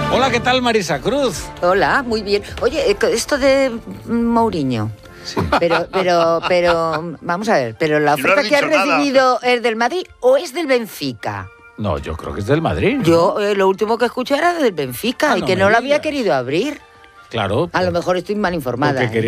Hola, ¿qué tal, Marisa Cruz? Hola, muy bien. Oye, esto de Mourinho. Sí. Pero, vamos a ver, pero la Si no oferta has que has dicho nada. recibido es del Madrid o es del Benfica. No, yo creo que es del Madrid, ¿no? Yo lo último que escuché era del Benfica y no que me no lo había digas. querido abrir. Claro. A lo mejor estoy mal informada. Porque quería